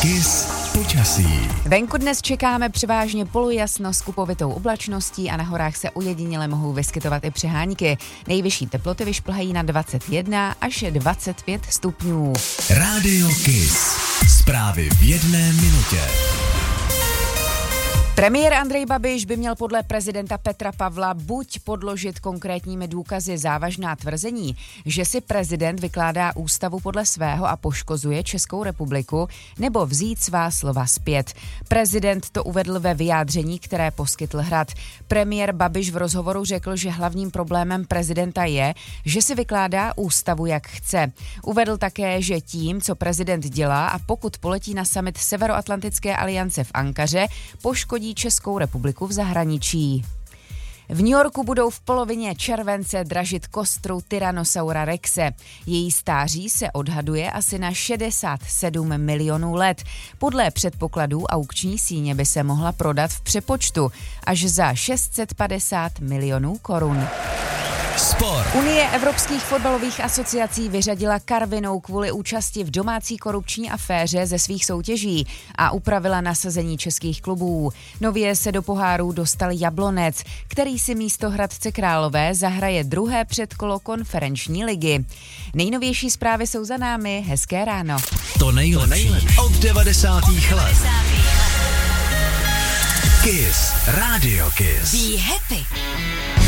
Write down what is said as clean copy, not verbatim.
Kiss počasí. Venku dnes čekáme převážně polojasno s kupovitou oblačností a na horách se ujediněle mohou vyskytovat i přehánky. Nejvyšší teploty vyšplhají na 21 až 25 stupňů. Rádio Kiss. Zprávy v jedné minutě. Premiér Andrej Babiš by měl podle prezidenta Petra Pavla buď podložit konkrétními důkazy závažná tvrzení, že si prezident vykládá ústavu podle svého a poškozuje Českou republiku, nebo vzít svá slova zpět. Prezident to uvedl ve vyjádření, které poskytl Hrad. Premiér Babiš v rozhovoru řekl, že hlavním problémem prezidenta je, že si vykládá ústavu jak chce. Uvedl také, že tím, co prezident dělá a pokud poletí na summit Severoatlantické aliance v Ankaře, poškodí Českou republiku v zahraničí. V New Yorku budou v polovině července dražit kostru Tyrannosaura rexe. Její stáří se odhaduje asi na 67 milionů let. Podle předpokladů aukční síně by se mohla prodat v přepočtu až za 650 milionů korun. Sport. Unie evropských fotbalových asociací vyřadila Karvinou kvůli účasti v domácí korupční aféře ze svých soutěží a upravila nasazení českých klubů. Nově se do pohárů dostal Jablonec, který si místo Hradce Králové zahraje druhé předkolo konferenční ligy. Nejnovější zprávy jsou za námi. Hezké ráno. To nejlepší od 90. let. Kiss. Rádio Kiss. Be happy.